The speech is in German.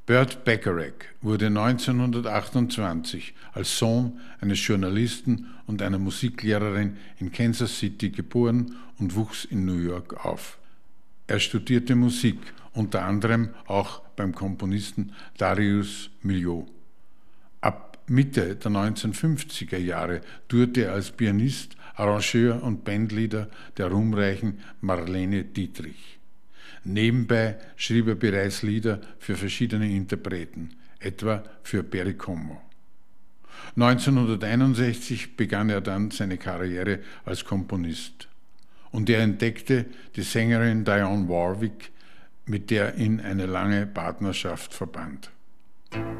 Burt Bacharach wurde 1928 als Sohn eines Journalisten und einer Musiklehrerin in Kansas City geboren und wuchs in New York auf. Er studierte Musik, unter anderem auch beim Komponisten Darius Milhaud. Ab Mitte der 1950er Jahre tourte er als Pianist, Arrangeur und Bandleader der ruhmreichen Marlene Dietrich. Nebenbei schrieb er bereits Lieder für verschiedene Interpreten, etwa für Perry Como. 1961 begann er dann seine Karriere als Komponist. Und er entdeckte die Sängerin Dionne Warwick, mit der ihn eine lange Partnerschaft verband.